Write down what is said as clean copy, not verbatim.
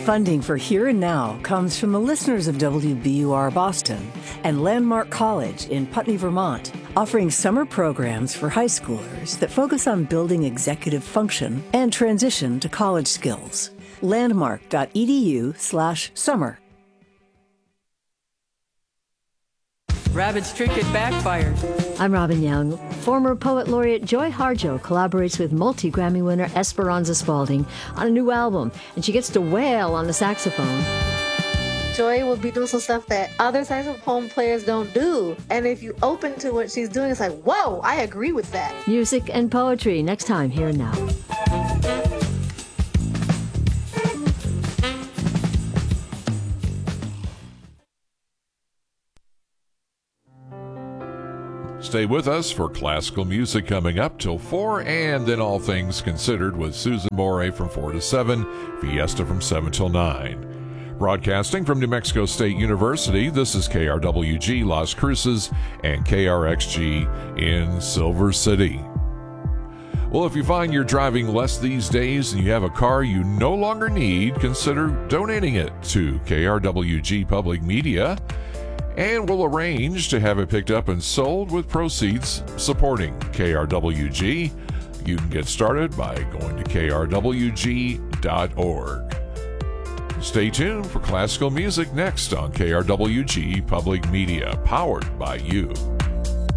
Funding for Here and Now comes from the listeners of WBUR Boston and Landmark College in Putney, Vermont, offering summer programs for high schoolers that focus on building executive function and transition to college skills. Landmark.edu/summer. Rabbit's trick, it backfired. I'm Robin Young. Former poet laureate Joy Harjo collaborates with multi-Grammy winner Esperanza Spalding on a new album, and she gets to wail on the saxophone. Joy will be doing some stuff that other saxophone players don't do. And if you open to what she's doing, it's like, whoa, I agree with that. Music and poetry next time, Here and Now. Stay with us for classical music coming up till 4, and then All Things Considered with Susan Morey from 4 to 7, Fiesta from 7 till 9. Broadcasting from New Mexico State University, this is KRWG Las Cruces and KRXG in Silver City. Well, if you find you're driving less these days and you have a car you no longer need, consider donating it to KRWG Public Media, and we'll arrange to have it picked up and sold with proceeds supporting KRWG. You can get started by going to krwg.org. Stay tuned for classical music next on KRWG Public Media, powered by you.